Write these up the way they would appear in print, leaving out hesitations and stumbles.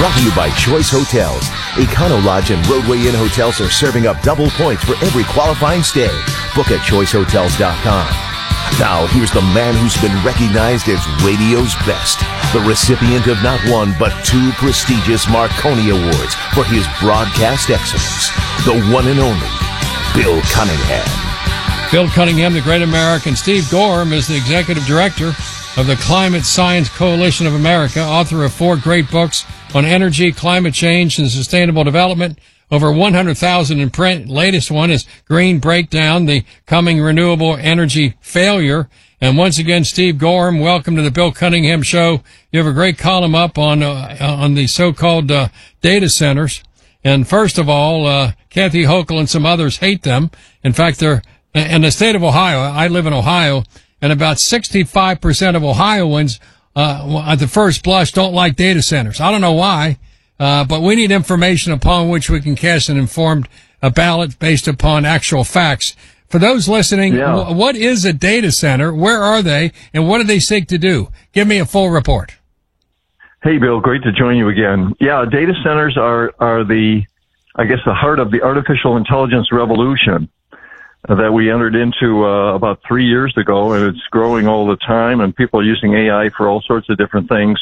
Brought to you by Choice Hotels. Econo Lodge and Roadway Inn hotels are serving up double points for every qualifying stay. Book at choicehotels.com. Now, here's the man who's been recognized as radio's best, the recipient of not one but two prestigious Marconi Awards for his broadcast excellence, the one and only Bill Cunningham. Bill Cunningham, the great American. Steve Gorham is the executive director of the Climate Science Coalition of America, author of 4 great books on energy, climate change, and sustainable development. Over 100,000 in print. Latest one is Green Breakdown, the coming renewable energy failure. And once again, Steve Gorham, welcome to the Bill Cunningham Show. You have a great column up on the so-called data centers. And first of all, Kathy Hochul and some others hate them. In fact, they're in the state of Ohio. I live in Ohio, and about 65% of Ohioans at the first blush don't like data centers. I don't know why. But we need information upon which we can cast an informed ballot based upon actual facts. For those listening, what is a data center? Where are they? And what do they seek to do? Give me a full report. Hey, Bill. Great to join you again. Yeah, data centers are the heart of the artificial intelligence revolution that we entered into about 3 years ago, and it's growing all the time, and people are using AI for all sorts of different things.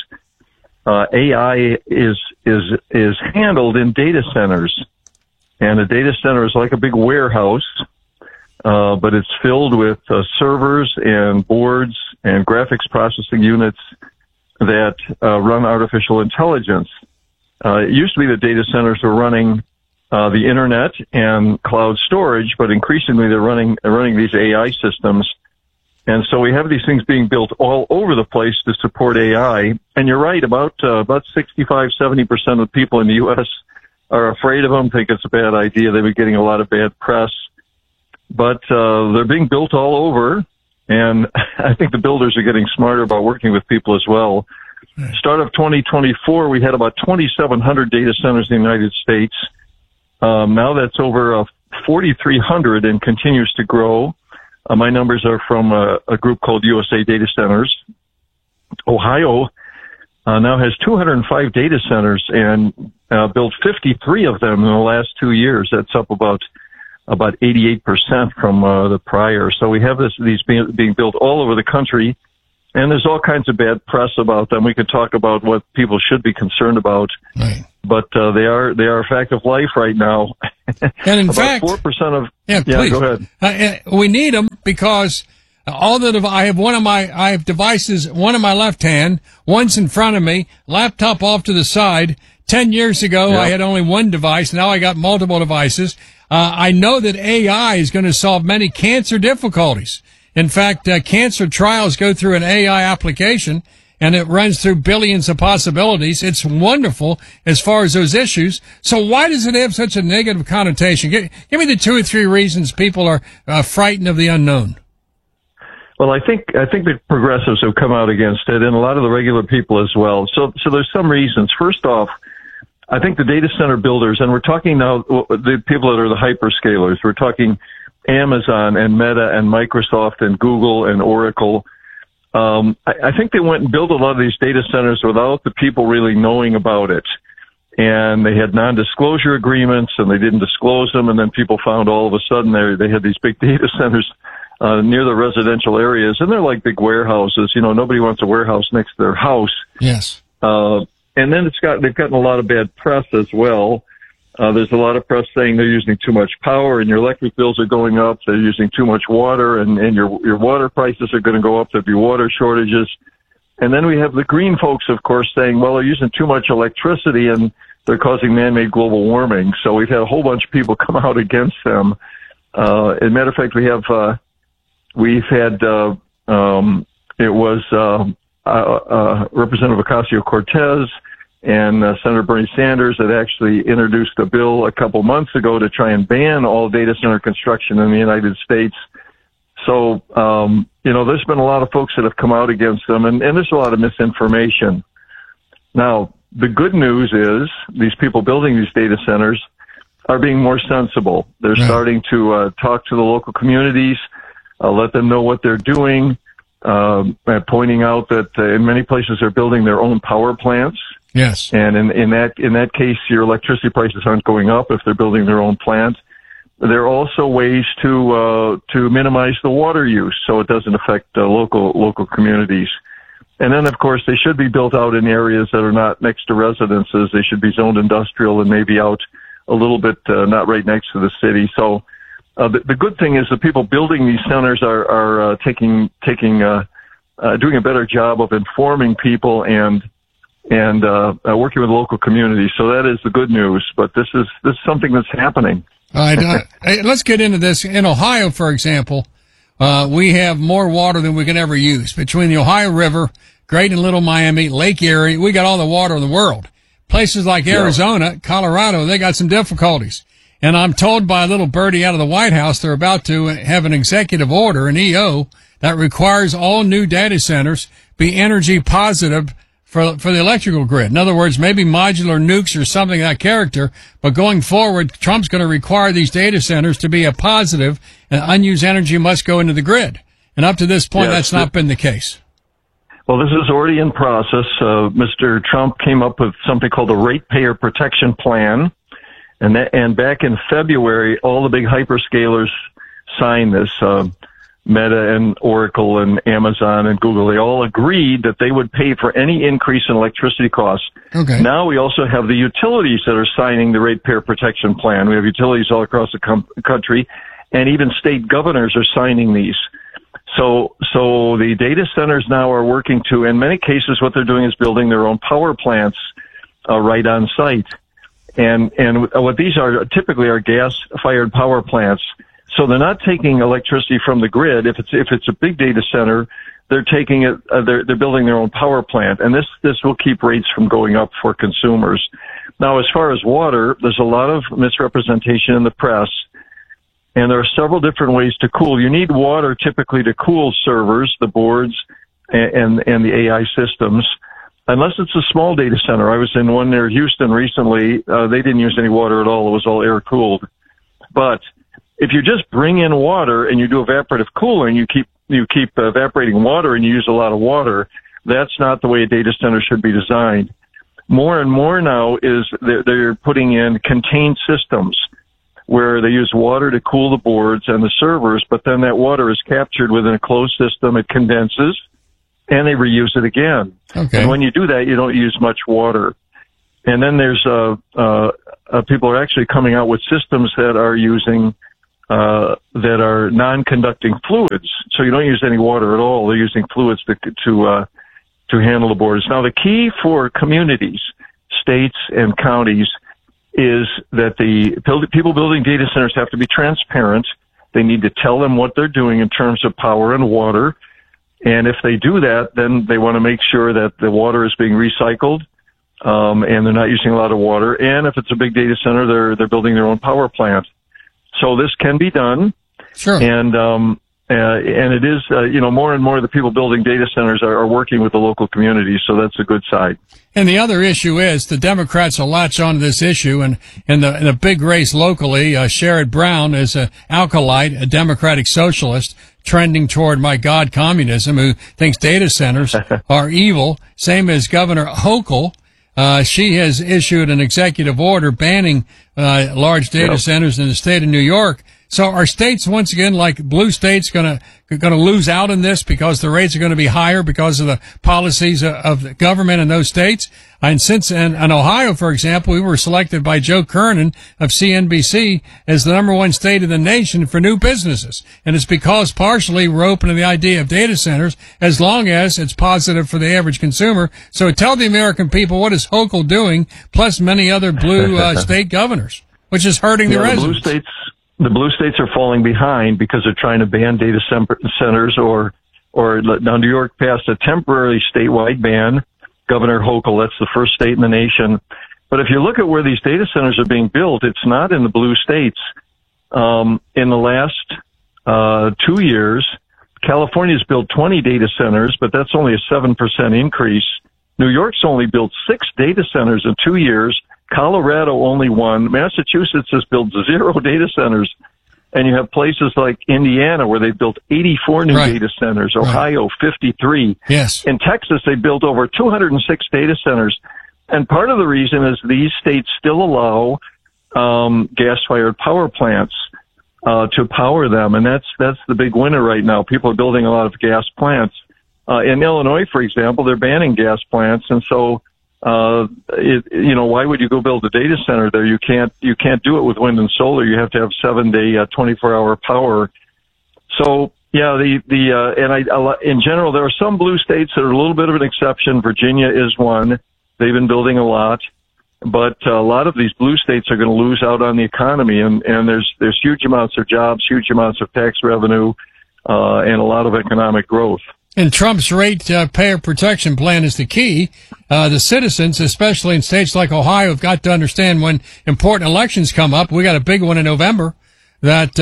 AI is handled in data centers, and a data center is like a big warehouse, but it's filled with servers and boards and graphics processing units that run artificial intelligence. It used to be that data centers were running the internet and cloud storage, but increasingly they're running these AI systems. And so we have these things being built all over the place to support AI. And you're right, about 65-70% of people in the U.S. are afraid of them, think it's a bad idea. They've been getting a lot of bad press. But they're being built all over, and I think the builders are getting smarter about working with people as well. Start of 2024, we had about 2,700 data centers in the United States. Now that's over 4,300 and continues to grow. My numbers are from a group called USA Data Centers. Ohio now has 205 data centers and built 53 of them in the last 2 years. That's up about 88% from the prior. So we have these being built all over the country, and there's all kinds of bad press about them. We could talk about what people should be concerned about. Right. But they are a fact of life right now. And in fact, 4% of please. Go ahead. We need them because I have devices, one in my left hand, one's in front of me, laptop off to the side. 10 years ago, I had only one device. Now I got multiple devices. I know that AI is going to solve many cancer difficulties. In fact, cancer trials go through an AI application, and it runs through billions of possibilities. It's wonderful as far as those issues. So why does it have such a negative connotation? Give me the 2 or 3 reasons people are frightened of the unknown. Well, I think the progressives have come out against it, and a lot of the regular people as well. So there's some reasons. First off, I think the data center builders, and we're talking now the people that are the hyperscalers. We're talking Amazon and Meta and Microsoft and Google and Oracle. I think they went and built a lot of these data centers without the people really knowing about it. And they had non-disclosure agreements, and they didn't disclose them, and then people found all of a sudden they had these big data centers near the residential areas, and they're like big warehouses. You know, nobody wants a warehouse next to their house. Yes. And then they've gotten a lot of bad press as well. There's a lot of press saying they're using too much power and your electric bills are going up. They're using too much water and your water prices are going to go up. There'll be water shortages. And then we have the green folks, of course, saying, well, they're using too much electricity and they're causing man-made global warming. So we've had a whole bunch of people come out against them. As a matter of fact, it was Representative Ocasio-Cortez and Senator Bernie Sanders that actually introduced a bill a couple months ago to try and ban all data center construction in the United States. So, there's been a lot of folks that have come out against them, and there's a lot of misinformation. Now, the good news is these people building these data centers are being more sensible. They're starting to talk to the local communities, let them know what they're doing, pointing out that in many places they're building their own power plants. Yes. And in that case, your electricity prices aren't going up if they're building their own plant. There are also ways to minimize the water use so it doesn't affect local communities. And then, of course, they should be built out in areas that are not next to residences. They should be zoned industrial and maybe out a little bit, not right next to the city. So the good thing is the people building these centers are doing a better job of informing people and working with local communities. So that is the good news. But this is something that's happening. All right, let's get into this. In Ohio, for example, we have more water than we can ever use. Between the Ohio River, Great and Little Miami, Lake Erie, we got all the water in the world. Places like Arizona, Colorado, they got some difficulties. And I'm told by a little birdie out of the White House they're about to have an executive order, an EO, that requires all new data centers be energy positive for the electrical grid. In other words, maybe modular nukes or something of that character, but going forward, Trump's going to require these data centers to be a positive, and unused energy must go into the grid. And up to this point, that's not been the case. Well, this is already in process. Mr. Trump came up with something called the Ratepayer Protection Plan, and back in February, all the big hyperscalers signed this. Meta and Oracle and Amazon and Google, they all agreed that they would pay for any increase in electricity costs. Okay. Now we also have the utilities that are signing the Ratepayer Protection Plan. We have utilities all across the country, and even state governors are signing these. So the data centers now are working to, in many cases, what they're doing is building their own power plants right on site. And what these are typically are gas-fired power plants. So they're not taking electricity from the grid. If it's a big data center, they're taking it. They're building their own power plant, and this will keep rates from going up for consumers. Now, as far as water, there's a lot of misrepresentation in the press, and there are several different ways to cool. You need water typically to cool servers, the boards, and the AI systems. Unless it's a small data center. I was in one near Houston recently. They didn't use any water at all. It was all air cooled, but if you just bring in water and you do evaporative cooling, you keep evaporating water and you use a lot of water. That's not the way a data center should be designed. More and more now is they're putting in contained systems where they use water to cool the boards and the servers, but then that water is captured within a closed system. It condenses and they reuse it again. Okay. And when you do that, you don't use much water. And then there's people are actually coming out with systems that are using that are non-conducting fluids, so you don't use any water at all. They're using fluids to handle the boards. Now, the key for communities, states, and counties is that the people building data centers have to be transparent. They need to tell them what they're doing in terms of power and water, and if they do that, then they want to make sure that the water is being recycled, and they're not using a lot of water. And if it's a big data center, they're building their own power plant. So this can be done. Sure. And it is, more and more the people building data centers are working with the local communities. So that's a good side. And the other issue is the Democrats will latch on to this issue, and in the big race locally, Sherrod Brown is an alkalite, a Democratic socialist, trending toward, my God, communism, who thinks data centers are evil, same as Governor Hochul. She has issued an executive order banning large data centers in the state of New York. So are states, once again, like blue states, going to lose out in this because the rates are going to be higher because of the policies of the government in those states? And since in Ohio, for example, we were selected by Joe Kernan of CNBC as the #1 state in the nation for new businesses. And it's because partially we're open to the idea of data centers as long as it's positive for the average consumer. So tell the American people, what is Hochul doing, plus many other blue state governors, which is hurting the residents? The blue states are falling behind because they're trying to ban data centers or now New York passed a temporary statewide ban. Governor Hochul, that's the first state in the nation. But if you look at where these data centers are being built, it's not in the blue states. In the last 2 years, California's built 20 data centers, but that's only a 7% increase. New York's only built 6 data centers in 2 years. Colorado only 1. Massachusetts has built 0 data centers. And you have places like Indiana where they built 84 new data centers, Ohio 53. Yes. In Texas, they built over 206 data centers. And part of the reason is these states still allow gas-fired power plants to power them, and that's the big winner right now. People are building a lot of gas plants. In Illinois, for example, they're banning gas plants, and so why would you go build a data center there? You can't do it with wind and solar. You have to have 7-day, 24-hour power. So yeah, in general, there are some blue states that are a little bit of an exception. Virginia is one. They've been building a lot. But a lot of these blue states are going to lose out on the economy, and there's huge amounts of jobs, huge amounts of tax revenue, and a lot of economic growth. And Trump's ratepayer protection plan is the key. The citizens, especially in states like Ohio, have got to understand when important elections come up. We got a big one in November that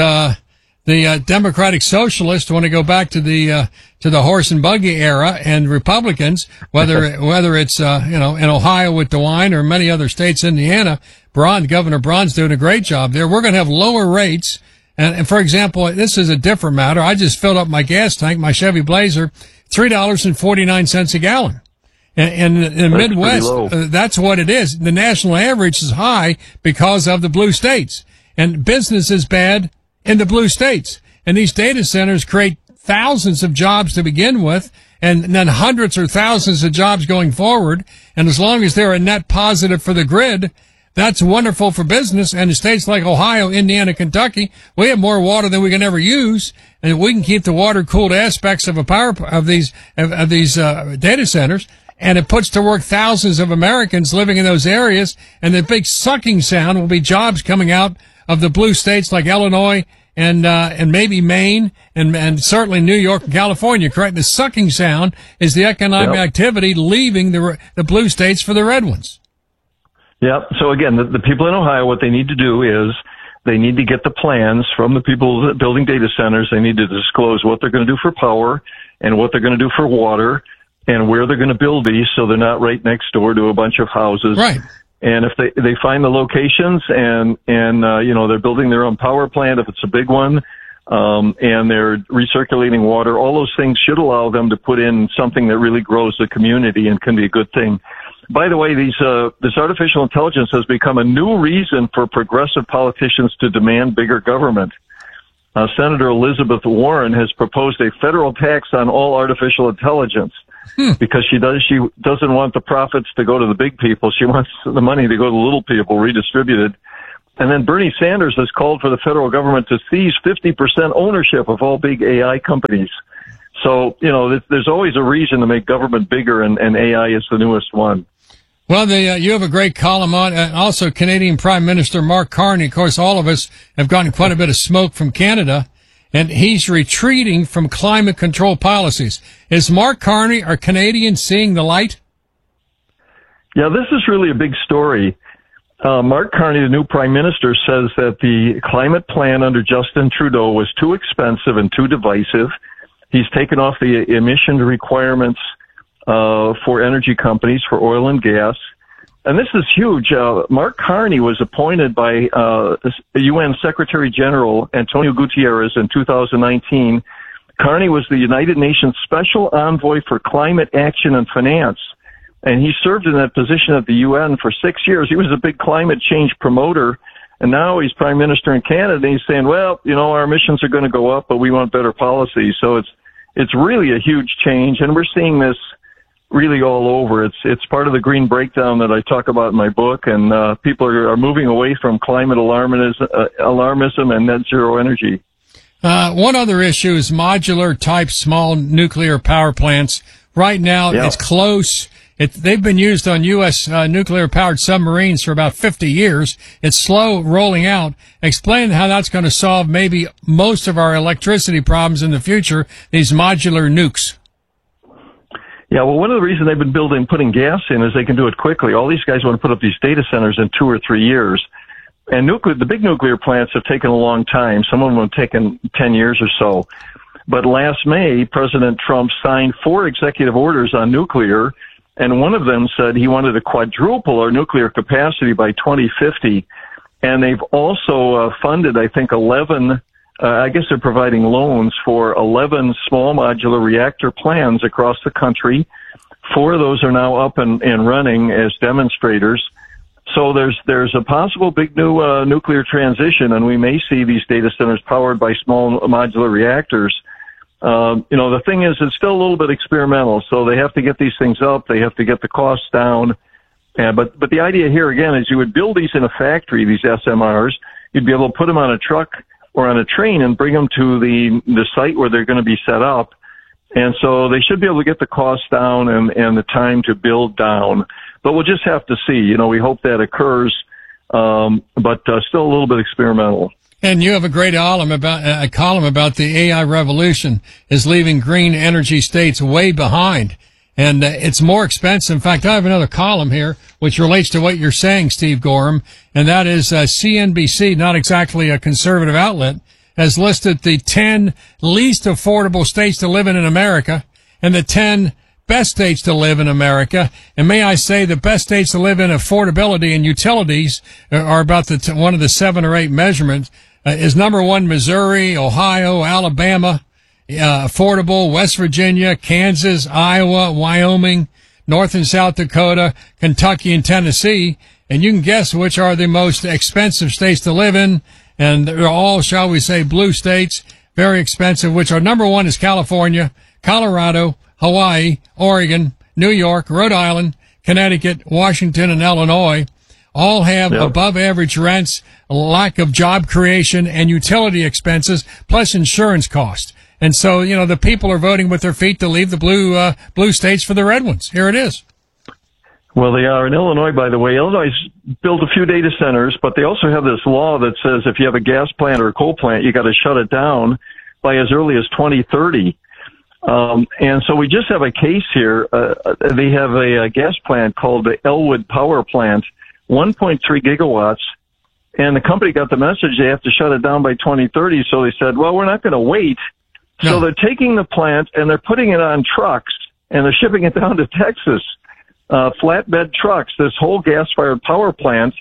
the Democratic Socialists want to go back to the horse and buggy era, and Republicans, whether it's in Ohio with DeWine or many other states, Indiana, Governor Braun's doing a great job there. We're going to have lower rates. And for example, this is a different matter. I just filled up my gas tank, my Chevy Blazer, $3.49 a gallon. And in the Midwest, that's what it is. The national average is high because of the blue states. And business is bad in the blue states. And these data centers create thousands of jobs to begin with, and then hundreds or thousands of jobs going forward. And as long as they're a net positive for the grid, that's wonderful for business. And in states like Ohio, Indiana, Kentucky, we have more water than we can ever use, and we can keep the water-cooled aspects of these data centers. And it puts to work thousands of Americans living in those areas. And the big sucking sound will be jobs coming out of the blue states like Illinois and maybe Maine and certainly New York and California. Correct? The sucking sound is the economic activity leaving the blue states for the red ones. Yeah. So again, the people in Ohio, what they need to do is they need to get the plans from the people building data centers. They need to disclose what they're going to do for power and what they're going to do for water and where they're going to build these, so they're not right next door to a bunch of houses. Right. And if they find the locations and they're building their own power plant, if it's a big one, and they're recirculating water, all those things should allow them to put in something that really grows the community and can be a good thing. By the way, this artificial intelligence has become a new reason for progressive politicians to demand bigger government. Senator Elizabeth Warren has proposed a federal tax on all artificial intelligence. Because she doesn't want the profits to go to the big people. She wants the money to go to the little people, redistributed. And then Bernie Sanders has called for the federal government to seize 50% ownership of all big AI companies. So, there's always a reason to make government bigger, and AI is the newest one. Well, you have a great column on, and also Canadian Prime Minister Mark Carney. Of course, all of us have gotten quite a bit of smoke from Canada, and he's retreating from climate control policies. Is Mark Carney or Canadians seeing the light? Yeah, this is really a big story. Mark Carney, the new prime minister, says that the climate plan under Justin Trudeau was too expensive and too divisive. He's taken off the emission requirements for energy companies for oil and gas. And this is huge. Mark Carney was appointed by UN Secretary General Antonio Guterres in 2019. Carney was the United Nations Special Envoy for Climate Action and Finance, and he served in that position at the UN for 6 years. He was a big climate change promoter, and now he's Prime Minister in Canada, and he's saying, well, our emissions are going to go up, but we want better policy. So it's really a huge change, and we're seeing this really all over. It's part of the green breakdown that I talk about in my book, and people are moving away from climate alarmism and net zero energy. One other issue is modular type small nuclear power plants. Right now, It's close. They've been used on U.S. Nuclear powered submarines for about 50 years. It's slow rolling out. Explain how that's going to solve maybe most of our electricity problems in the future, these modular nukes. Yeah, well, one of the reasons they've been putting gas in is they can do it quickly. All these guys want to put up these data centers in 2 or 3 years. And the big nuclear plants have taken a long time. Some of them have taken 10 years or so. But last May, President Trump signed 4 executive orders on nuclear, and one of them said he wanted to quadruple our nuclear capacity by 2050. And they've also funded, I think, 11 I guess they're providing loans for 11 small modular reactor plants across the country 4 of those are now up and running as demonstrators. So there's a possible big new nuclear transition, and we may see these data centers powered by small modular reactors. The thing is, it's still a little bit experimental, so they have to get these things up. They have to get the costs down. But the idea here, again, is you would build these in a factory, these SMRs. You'd be able to put them on a truck or on a train and bring them to the site where they're going to be set up. And so they should be able to get the costs down and the time to build down. But we'll just have to see. We hope that occurs, but still a little bit experimental. And you have a great column about the AI revolution is leaving green energy states way behind. And it's more expensive. In fact, I have another column here which relates to what you're saying, Steve Gorham, and that is CNBC, not exactly a conservative outlet, has listed the 10 least affordable states to live in America and the 10 best states to live in America. And may I say the best states to live in affordability and utilities are about one of the 7 or 8 measurements is number 1, Missouri, Ohio, Alabama, affordable, West Virginia, Kansas, Iowa, Wyoming, North and South Dakota, Kentucky, and Tennessee. And you can guess which are the most expensive states to live in. And they're all, shall we say, blue states, very expensive, which are number 1 is California, Colorado, Hawaii, Oregon, New York, Rhode Island, Connecticut, Washington, and Illinois. All have above average rents, lack of job creation, and utility expenses, plus insurance costs. And so, the people are voting with their feet to leave the blue states for the red ones. Here it is. Well, they are in Illinois, by the way. Illinois built a few data centers, but they also have this law that says if you have a gas plant or a coal plant, you got to shut it down by as early as 2030. And so we just have a case here. They have a gas plant called the Elwood Power Plant, 1.3 gigawatts. And the company got the message they have to shut it down by 2030. So they said, well, we're not going to wait. No. So they're taking the plant and they're putting it on trucks and they're shipping it down to Texas. Flatbed trucks, this whole gas-fired power plant.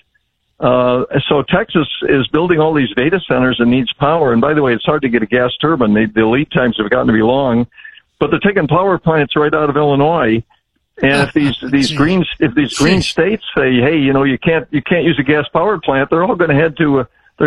So Texas is building all these data centers and needs power. And by the way, it's hard to get a gas turbine. The lead times have gotten to be long. But they're taking power plants right out of Illinois. And if these green states say, hey, you can't use a gas power plant, they're all going to head to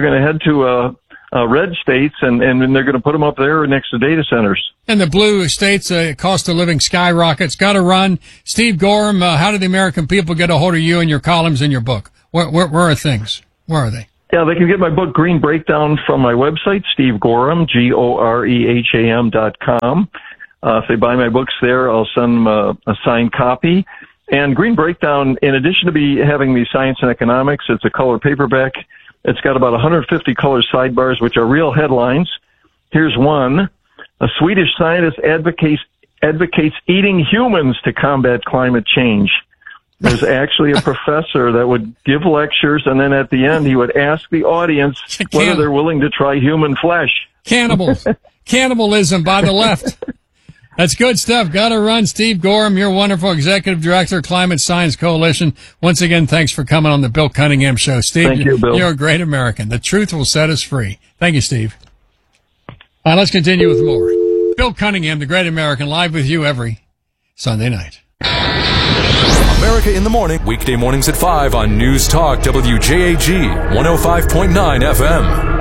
red states, and they're going to put them up there next to data centers. And the blue states, cost of living skyrockets. Got to run. Steve Gorham, how do the American people get a hold of you and your columns in your book? Where are things? Where are they? Yeah, they can get my book, Green Breakdown, from my website, Steve Gorham, GOREHAM.com. If they buy my books there, I'll send them a signed copy. And Green Breakdown, in addition to having the science and economics, it's a color paperback. It's got about 150 color sidebars, which are real headlines. Here's one. A Swedish scientist advocates eating humans to combat climate change. There's actually a professor that would give lectures, and then at the end he would ask the audience whether they're willing to try human flesh. Cannibalism by the left. That's good stuff. Got to run. Steve Gorham, you're wonderful executive director, Climate Science Coalition. Once again, thanks for coming on the Bill Cunningham Show. Steve, thank you, Bill. You're a great American. The truth will set us free. Thank you, Steve. All right, let's continue with more. Bill Cunningham, the great American, live with you every Sunday night. America in the Morning, weekday mornings at 5 on News Talk WJAG 105.9 FM.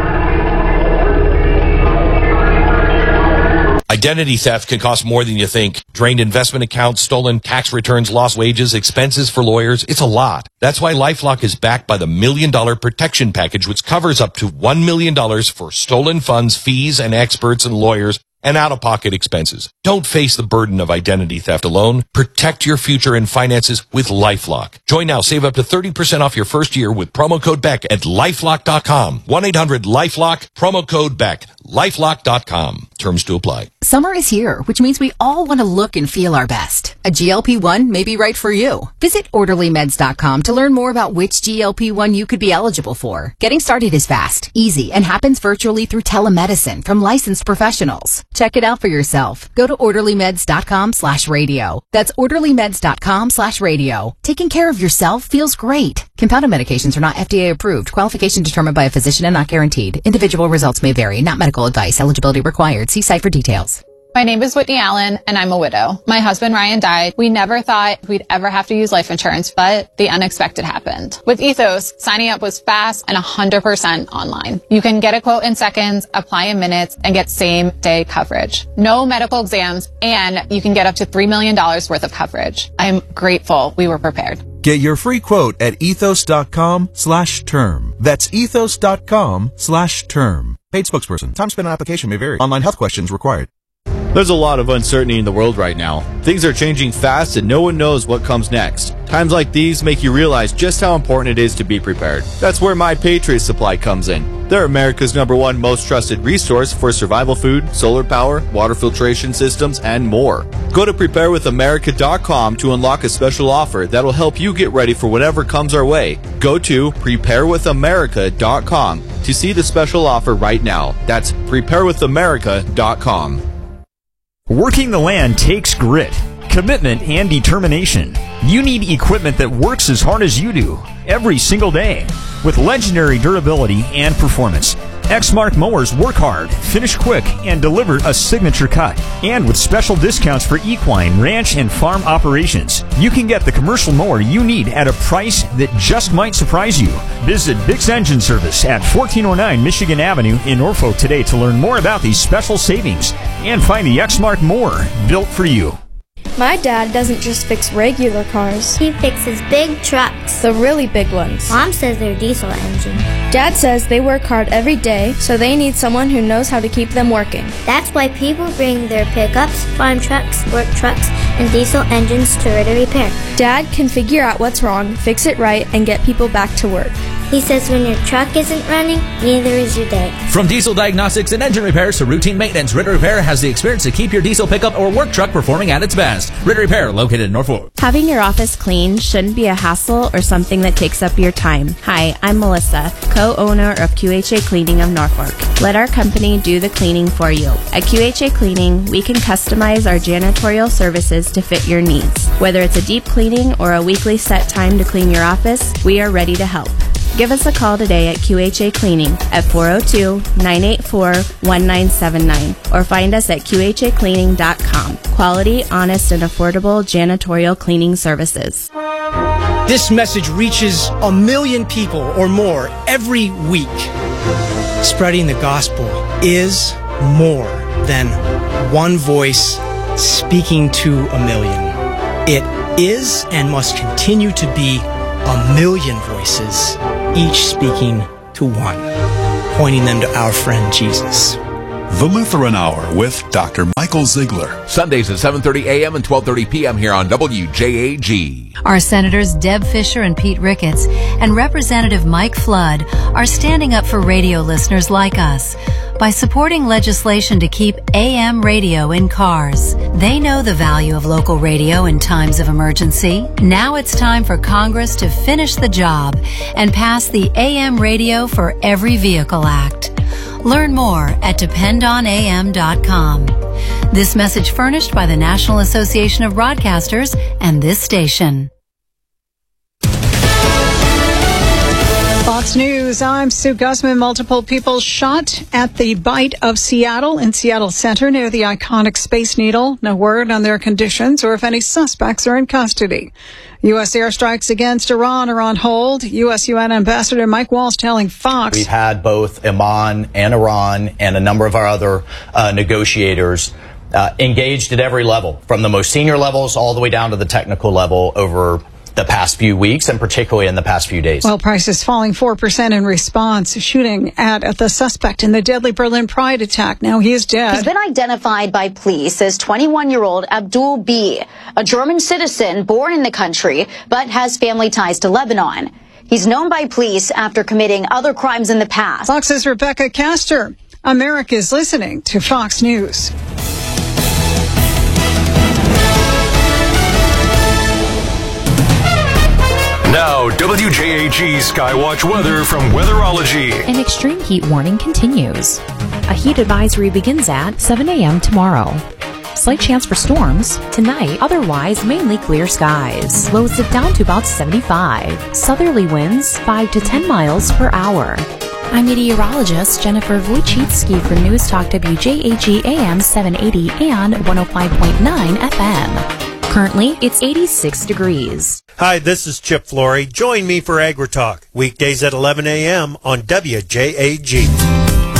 Identity theft can cost more than you think. Drained investment accounts, stolen tax returns, lost wages, expenses for lawyers. It's a lot. That's why LifeLock is backed by the $1 Million Protection Package, which covers up to $1 million for stolen funds, fees, and experts and lawyers and out-of-pocket expenses. Don't face the burden of identity theft alone. Protect your future and finances with LifeLock. Join now. Save up to 30% off your first year with promo code BECK at LifeLock.com. 1-800-LifeLock, promo code BECK. LifeLock.com. Terms to apply. Summer is here, which means we all want to look and feel our best. A GLP-1 may be right for you. Visit OrderlyMeds.com to learn more about which GLP-1 you could be eligible for. Getting started is fast, easy, and happens virtually through telemedicine from licensed professionals. Check it out for yourself. Go to OrderlyMeds.com/radio. That's OrderlyMeds.com/radio. Taking care of yourself feels great. Compounded medications are not FDA approved. Qualification determined by a physician and not guaranteed. Individual results may vary. Not medical advice. Eligibility required. See site for details. My name is Whitney Allen, and I'm a widow. My husband, Ryan, died. We never thought we'd ever have to use life insurance, but the unexpected happened. With Ethos, signing up was fast and 100% online. You can get a quote in seconds, apply in minutes, and get same-day coverage. No medical exams, and you can get up to $3 million worth of coverage. I'm grateful we were prepared. Get your free quote at ethos.com/term. That's ethos.com/term. Paid spokesperson. Time spent on application may vary. Online health questions required. There's a lot of uncertainty in the world right now. Things are changing fast and no one knows what comes next. Times like these make you realize just how important it is to be prepared. That's where My Patriot Supply comes in. They're America's #1 most trusted resource for survival food, solar power, water filtration systems, and more. Go to preparewithamerica.com to unlock a special offer that'll help you get ready for whatever comes our way. Go to preparewithamerica.com to see the special offer right now. That's preparewithamerica.com. Working the land takes grit, commitment, and determination. You need equipment that works as hard as you do, every single day, with legendary durability and performance. Exmark mowers work hard, finish quick, and deliver a signature cut. And with special discounts for equine, ranch, and farm operations, you can get the commercial mower you need at a price that just might surprise you. Visit Bix Engine Service at 1409 Michigan Avenue in Norfolk today to learn more about these special savings and find the Exmark mower built for you. My dad doesn't just fix regular cars. He fixes big trucks. The really big ones. Mom says they're diesel engine. Dad says they work hard every day, so they need someone who knows how to keep them working. That's why people bring their pickups, farm trucks, work trucks, and diesel engines to Ritter Repair. Dad can figure out what's wrong, fix it right, and get people back to work. He says when your truck isn't running, neither is your day. From diesel diagnostics and engine repairs to routine maintenance, Ritter Repair has the experience to keep your diesel pickup or work truck performing at its best. Ritter Repair, located in Norfolk. Having your office clean shouldn't be a hassle or something that takes up your time. Hi, I'm Melissa, co-owner of QHA Cleaning of Norfolk. Let our company do the cleaning for you. At QHA Cleaning, we can customize our janitorial services to fit your needs. Whether it's a deep cleaning or a weekly set time to clean your office, we are ready to help. Give us a call today at QHA Cleaning at 402-984-1979 or find us at QHAcleaning.com. Quality, honest, and affordable janitorial cleaning services. This message reaches 1 million people or more every week. Spreading the gospel is more than one voice speaking to 1 million. It is and must continue to be 1 million voices, each speaking to one, pointing them to our friend Jesus. The Lutheran Hour with Dr. Michael Ziegler. Sundays at 7:30 a.m. and 12:30 p.m. here on WJAG. Our Senators Deb Fischer and Pete Ricketts and Representative Mike Flood are standing up for radio listeners like us by supporting legislation to keep AM radio in cars. They know the value of local radio in times of emergency. Now it's time for Congress to finish the job and pass the AM Radio for Every Vehicle Act. Learn more at dependonam.com. This message furnished by the National Association of Broadcasters and this station. Fox News, I'm Sue Guzman. Multiple people shot at the Bite of Seattle in Seattle Center near the iconic Space Needle. No word on their conditions or if any suspects are in custody. U.S. airstrikes against Iran are on hold. U.S. UN Ambassador Mike Waltz telling Fox. We've had both Oman and Iran and a number of our other negotiators engaged at every level, from the most senior levels all the way down to the technical level over the past few weeks and particularly in the past few days. Oil prices falling 4% in response. Shooting at the suspect in the deadly Berlin Pride attack. Now he is dead. He's been identified by police as 21-year-old Abdul B., a German citizen born in the country but has family ties to Lebanon. He's known by police after committing other crimes in the past. Fox's Rebecca Castor. America is listening to Fox News. Now, WJAG Skywatch weather from Weatherology. An extreme heat warning continues. A heat advisory begins at 7 a.m. tomorrow. Slight chance for storms tonight, otherwise mainly clear skies. Lows dip down to about 75. Southerly winds 5 to 10 miles per hour. I'm meteorologist Jennifer Wojcicki for News Talk WJAG AM 780 and 105.9 FM. Currently, it's 86 degrees. Hi, this is Chip Flory. Join me for AgriTalk, weekdays at 11 a.m. on WJAG.